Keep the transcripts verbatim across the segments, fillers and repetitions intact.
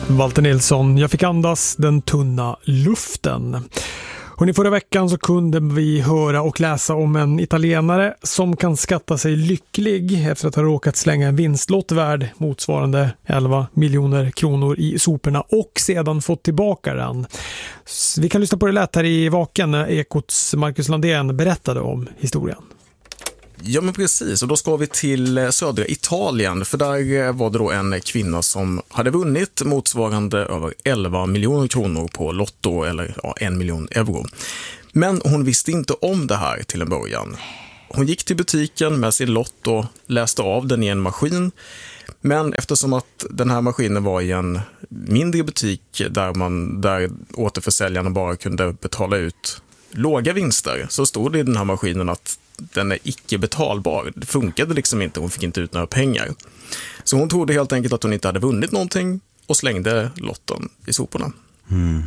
Walter Nilsson, jag fick andas den tunna luften. Och i förra veckan så kunde vi höra och läsa om en italienare som kan skatta sig lycklig efter att ha råkat slänga en vinstlott värd motsvarande elva miljoner kronor i soporna och sedan fått tillbaka den. Vi kan lyssna på det lätt här i Vaken när Ekots Marcus Landén berättade om historien. Ja, men precis, och då ska vi till södra Italien, för där var det då en kvinna som hade vunnit motsvarande över elva miljoner kronor på Lotto, eller ja, en miljon euro. Men hon visste inte om det här till en början. Hon gick till butiken med sin lott och läste av den i en maskin. Men eftersom att den här maskinen var i en mindre butik där, man, där återförsäljarna bara kunde betala ut låga vinster, så stod det i den här maskinen att den är icke betalbar. Det funkade liksom inte, hon fick inte ut några pengar. Så hon trodde helt enkelt att hon inte hade vunnit någonting och slängde lotten i soporna. Mm.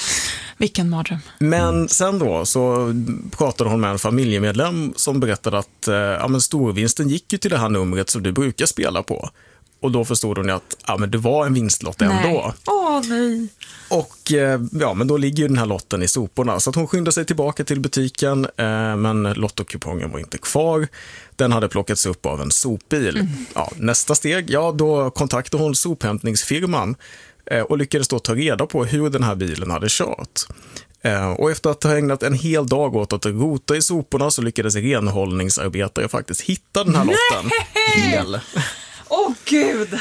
Vilken mardröm. Men sen då så pratade hon med en familjemedlem som berättade att eh, ja, men storvinsten gick ju till det här numret som du brukar spela på. Och då förstod hon ju att ja, men det var en vinstlott ändå. Åh nej. Och ja, men då ligger ju den här lotten i soporna. Så att hon skyndade sig tillbaka till butiken, eh, men lottokupongen var inte kvar. Den hade plockats upp av en sopbil. Mm. Ja, nästa steg, ja då kontaktade hon sophämtningsfirman eh, och lyckades då ta reda på hur den här bilen hade kört. Eh, och efter att ha ägnat en hel dag åt att rota i soporna så lyckades renhållningsarbetare faktiskt hitta den här lotten hel. Åh oh, gud!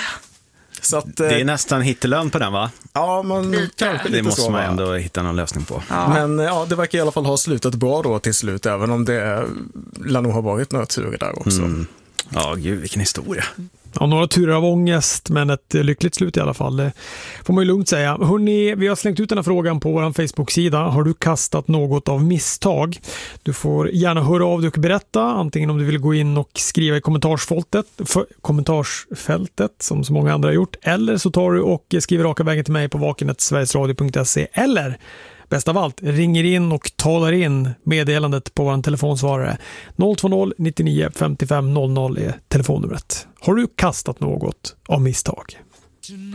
Så att, det är nästan hittelön på den, va? Ja, man kanske lite det måste så, man va? ändå hitta någon lösning på. Ja. Men ja, det verkar i alla fall ha slutat bra då till slut, även om det lär nog ha varit några turer där också. Mm. Ja, gud, vilken historia. Ja, några turer av ångest, men ett lyckligt slut i alla fall. Det får man ju lugnt säga. Hörrni, vi har slängt ut den här frågan på vår Facebook-sida. Har du kastat något av misstag? Du får gärna höra av dig och berätta, antingen om du vill gå in och skriva i kommentarsfältet, för, kommentarsfältet som så många andra har gjort, eller så tar du och skriver raka vägen till mig på vakenet sverigesradio punkt se, eller bäst av allt, ringer in och talar in meddelandet på vår telefonsvarare. noll två noll nittionio femtiofem noll noll är telefonnumret. Har du kastat något av misstag?